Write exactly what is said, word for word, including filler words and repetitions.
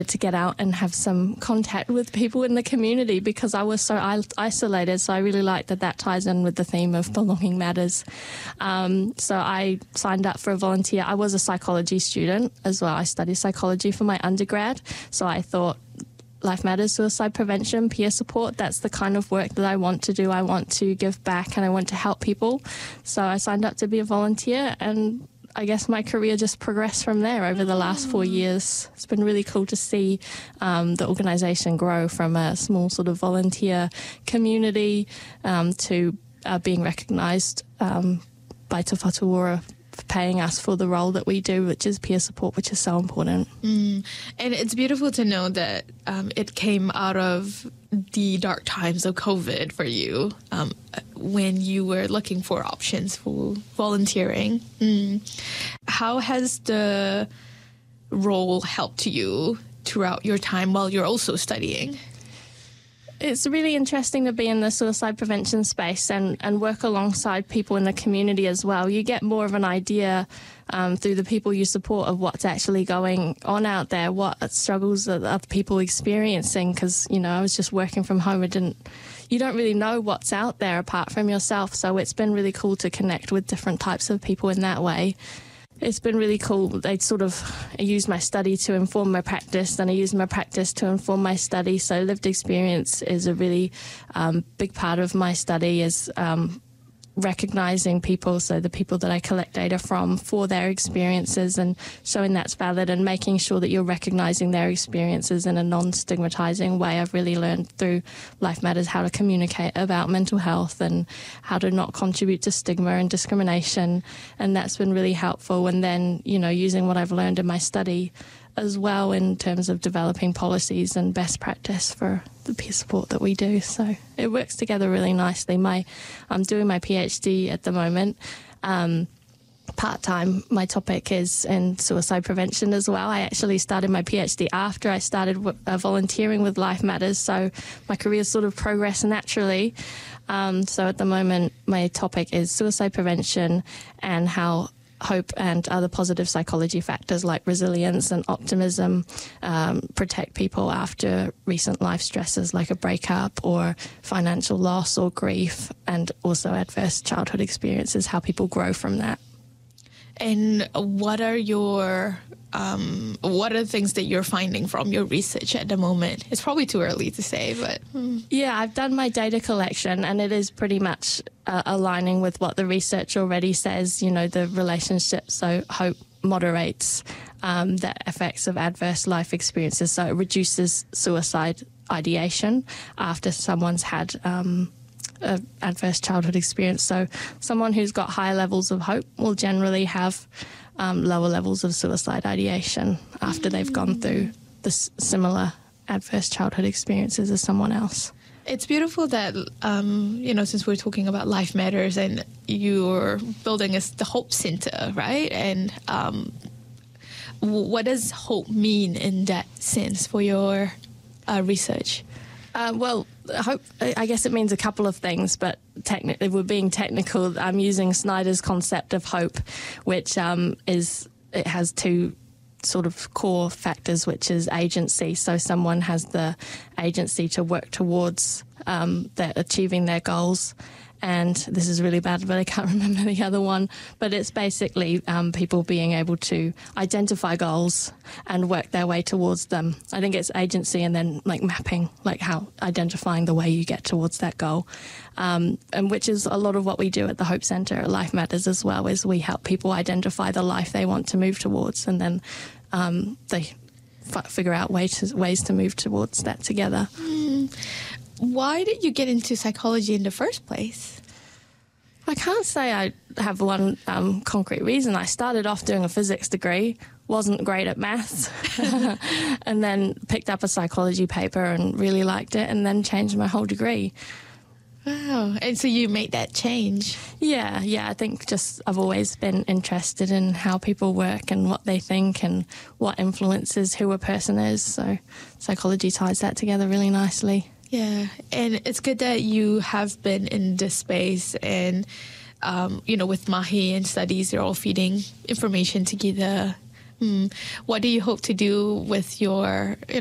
to get out and have some contact with people in the community because I was so isolated. So I really like that that ties in with the theme of belonging matters. Um, so I signed up for a volunteer. I was a psychology student as well. I studied psychology for my undergrad. So I thought Life Matters, suicide prevention, peer support, that's the kind of work that I want to do. I want to give back and I want to help people. So I signed up to be a volunteer, and I guess my career just progressed from there over the last four years. It's been really cool to see um, the organisation grow from a small sort of volunteer community um, to uh, being recognised um, by Te Whatu Ora for paying us for the role that we do, which is peer support, which is so important. Mm. And it's beautiful to know that um, it came out of the dark times of COVID for you um, when you were looking for options for volunteering. Mm. How has the role helped you throughout your time while you're also studying? It's really interesting to be in the suicide prevention space and, and work alongside people in the community as well. You get more of an idea um, through the people you support of what's actually going on out there, what struggles are other people experiencing, because, you know, I was just working from home. I didn't, you don't really know what's out there apart from yourself. So it's been really cool to connect with different types of people in that way. It's been really cool. They sort of I use my study to inform my practice, and I use my practice to inform my study. So lived experience is a really um, big part of my study, is um, recognising people, so the people that I collect data from, for their experiences and showing that's valid and making sure that you're recognising their experiences in a non-stigmatising way. I've really learned through Life Matters how to communicate about mental health and how to not contribute to stigma and discrimination, and that's been really helpful. And then, you know, using what I've learned in my study as well in terms of developing policies and best practice for the peer support that we do. So it works together really nicely. My, I'm doing my PhD at the moment. Um, part-time, my topic is in suicide prevention as well. I actually started my PhD after I started w- uh, volunteering with Life Matters, so my career sort of progressed naturally. Um, so at the moment, my topic is suicide prevention and how hope and other positive psychology factors like resilience and optimism um, protect people after recent life stresses like a breakup or financial loss or grief, and also adverse childhood experiences, how people grow from that. And what are your um, what are the things that you're finding from your research at the moment? It's probably too early to say, but hmm. yeah, I've done my data collection, and it is pretty much uh, aligning with what the research already says. You know, the relationship, so hope moderates um, the effects of adverse life experiences, so it reduces suicide ideation after someone's had um, an adverse childhood experience. So someone who's got high levels of hope will generally have um, lower levels of suicide ideation after they've gone through the s- similar adverse childhood experiences as someone else. It's beautiful that, um, you know, since we're talking about Life Matters and you're building a, the Hope Center, right? And um, what does hope mean in that sense for your uh, research? Uh, well, hope, I guess it means a couple of things, but technically, we're being technical. I'm using Snyder's concept of hope, which um, is, it has two sort of core factors, which is agency. So someone has the agency to work towards um, their, achieving their goals. And this is really bad, but I can't remember the other one. But it's basically um, people being able to identify goals and work their way towards them. I think it's agency and then like mapping, like how identifying the way you get towards that goal. Um, and which is a lot of what we do at the Hope Centre at Life Matters as well, is we help people identify the life they want to move towards, and then um, they f- figure out ways to, ways to move towards that together. Mm. Why did you get into psychology in the first place? I can't say I have one um, concrete reason. I started off doing a physics degree, wasn't great at maths, and then picked up a psychology paper and really liked it, and then changed my whole degree. Wow. And so you made that change? Yeah, yeah. I think just I've always been interested in how people work and what they think and what influences who a person is. So psychology ties that together really nicely. Yeah, and it's good that you have been in this space, and, um, you know, with Mahi and studies, they're all feeding information together Mm. What do you hope to do with your